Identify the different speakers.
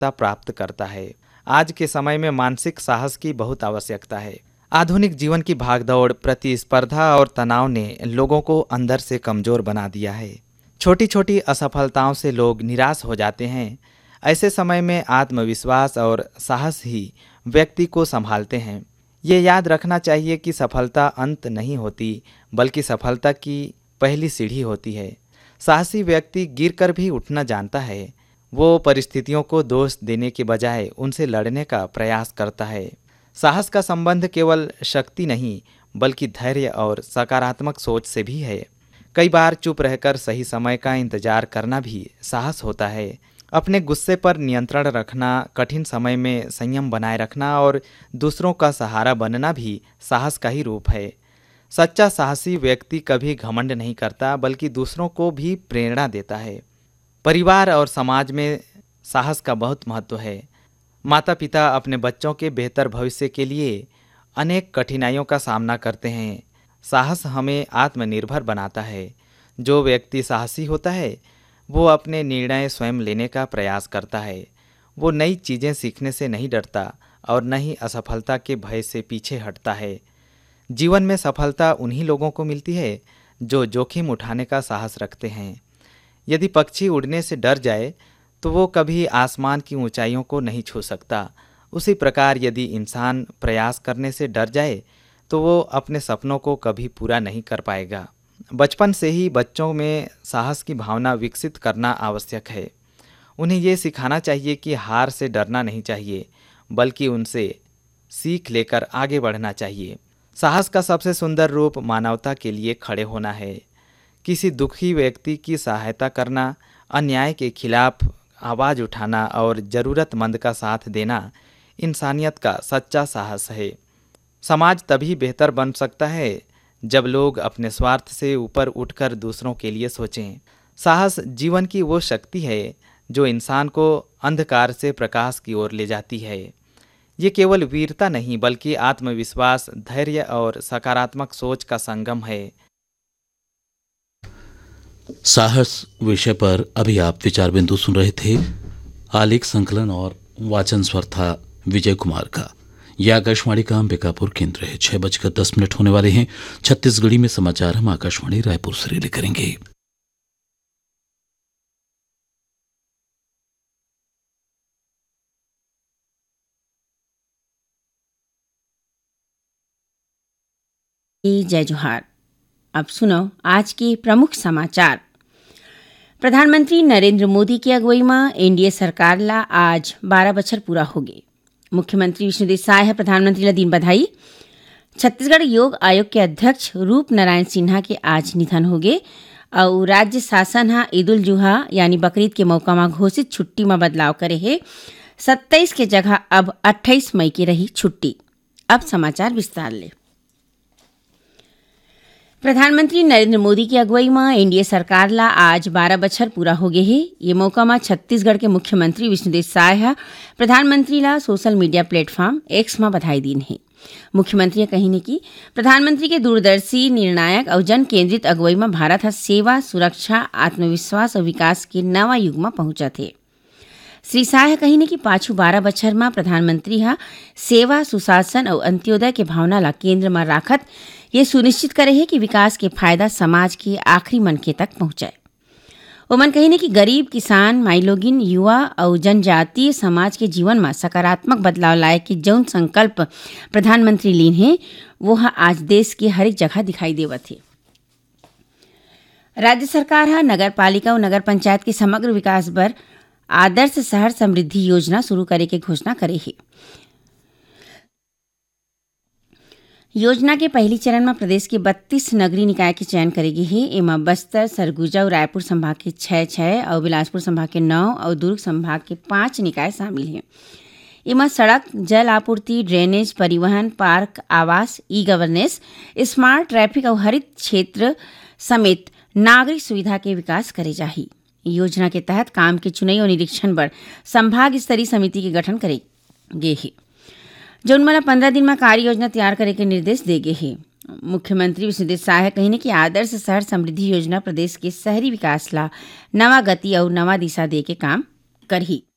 Speaker 1: प्राप्त करता है। आज के समय में मानसिक साहस की बहुत आवश्यकता है। आधुनिक जीवन की भागदौड़, प्रतिस्पर्धा और तनाव ने लोगों को अंदर से कमजोर बना दिया है। छोटी छोटी असफलताओं से लोग निराश हो जाते हैं। ऐसे समय में आत्मविश्वास और साहस ही व्यक्ति को संभालते हैं। ये याद रखना चाहिए कि सफलता अंत नहीं होती, बल्कि सफलता की पहली सीढ़ी होती है। साहसी व्यक्ति गिरकर भी उठना जानता है। वो परिस्थितियों को दोष देने के बजाय उनसे लड़ने का प्रयास करता है। साहस का संबंध केवल शक्ति नहीं, बल्कि धैर्य और सकारात्मक सोच से भी है। कई बार चुप रहकर सही समय का इंतजार करना भी साहस होता है। अपने गुस्से पर नियंत्रण रखना, कठिन समय में संयम बनाए रखना और दूसरों का सहारा बनना भी साहस का ही रूप है। सच्चा साहसी व्यक्ति कभी घमंड नहीं करता, बल्कि दूसरों को भी प्रेरणा देता है। परिवार और समाज में साहस का बहुत महत्व है। माता पिता अपने बच्चों के बेहतर भविष्य के लिए अनेक कठिनाइयों का सामना करते हैं। साहस हमें आत्मनिर्भर बनाता है। जो व्यक्ति साहसी होता है वो अपने निर्णय स्वयं लेने का प्रयास करता है। वो नई चीज़ें सीखने से नहीं डरता और न ही असफलता के भय से पीछे हटता है। जीवन में सफलता उन्हीं लोगों को मिलती है जो जोखिम उठाने का साहस रखते हैं। यदि पक्षी उड़ने से डर जाए तो वो कभी आसमान की ऊंचाइयों को नहीं छू सकता। उसी प्रकार यदि इंसान प्रयास करने से डर जाए तो वो अपने सपनों को कभी पूरा नहीं कर पाएगा। बचपन से ही बच्चों में साहस की भावना विकसित करना आवश्यक है। उन्हें ये सिखाना चाहिए कि हार से डरना नहीं चाहिए, बल्कि उनसे सीख लेकर आगे बढ़ना चाहिए। साहस का सबसे सुंदर रूप मानवता के लिए खड़े होना है। किसी दुखी व्यक्ति की सहायता करना, अन्याय के खिलाफ आवाज़ उठाना और ज़रूरतमंद का साथ देना इंसानियत का सच्चा साहस है। समाज तभी बेहतर बन सकता है जब लोग अपने स्वार्थ से ऊपर उठकर दूसरों के लिए सोचें। साहस जीवन की वो शक्ति है जो इंसान को अंधकार से प्रकाश की ओर ले जाती है। ये केवल वीरता नहीं, बल्कि आत्मविश्वास, धैर्य और सकारात्मक सोच का संगम है।
Speaker 2: साहस विषय पर अभी आप विचार बिंदु सुन रहे थे। आलेख संकलन और वाचन स्वर था विजय कुमार का। यह आकाशवाणी का अंबिकापुर केंद्र है। 6:10 होने वाले हैं। छत्तीसगढ़ी में समाचार हम आकाशवाणी रायपुर से रिले करेंगे।
Speaker 3: जय जोहार। अब सुनो आज के प्रमुख समाचार। प्रधानमंत्री नरेंद्र मोदी की अगुवाई में एनडीए सरकार ला आज 12 बछर पूरा हो गए। मुख्यमंत्री विष्णुदेव साय प्रधानमंत्री ला दिन बधाई। छत्तीसगढ़ योग आयोग के अध्यक्ष रूप नारायण सिन्हा के आज निधन हो गए और राज्य शासन हा ईद उल जुहा यानी बकरीद के मौका में घोषित छुट्टी में बदलाव करे है। 27 के जगह अब 28 मई की रही छुट्टी। अब समाचार विस्तार ले। प्रधानमंत्री नरेंद्र मोदी की अगुवाई में एनडीए सरकार ला आज 12 बछर पूरा हो गए है। ये मौका में छत्तीसगढ़ के मुख्यमंत्री विष्णुदेव साय प्रधानमंत्री ला सोशल मीडिया प्लेटफॉर्म एक्स में बधाई दीन है। मुख्यमंत्री कही कि प्रधानमंत्री के दूरदर्शी, निर्णायक और जन केंद्रित अगुवाई में भारत सेवा, सुरक्षा, आत्मविश्वास और विकास के नवा युग में पहुंचा थे। श्री शाह कही कि पाछू 12 बछर में प्रधानमंत्री सेवा, सुशासन और अंत्योदय के भावना ला केंद्र में राखत ये सुनिश्चित करे है कि विकास के फायदा समाज के आखिरी मनखे तक पहुंचाए। उमन कही कि गरीब, किसान, माइलोगिन, युवा और जनजातीय समाज के जीवन में सकारात्मक बदलाव लाए के जौन संकल्प प्रधानमंत्री लीन है वो आज देश के हर एक जगह दिखाई देवत है। राज्य सरकार नगर पालिका और नगर पंचायत के समग्र विकास बर आदर्श शहर समृद्धि योजना शुरू करे के घोषणा करे है। योजना के पहली चरण में प्रदेश के 32 नगरीय निकाय के चयन करेगी है। एमा बस्तर, सरगुजा और रायपुर संभाग के 6 और बिलासपुर संभाग के 9 और दुर्ग संभाग के 5 निकाय शामिल हैं। एमा सड़क, जल आपूर्ति, ड्रेनेज, परिवहन, पार्क, आवास, ई गवर्नेंस, स्मार्ट ट्रैफिक और हरित क्षेत्र समेत नागरिक सुविधा के विकास करे जाही। योजना के तहत काम के चुनाई और निरीक्षण पर संभाग स्तरीय समिति के गठन करेगे है, जौन मला 15 दिन में कार्य योजना तैयार करे के निर्देश देगे है। मुख्यमंत्री विष्णुदेव साय कही कि आदर्श शहर समृद्धि योजना प्रदेश के शहरी विकास ला नवा गति और नवा दिशा दे के काम करही।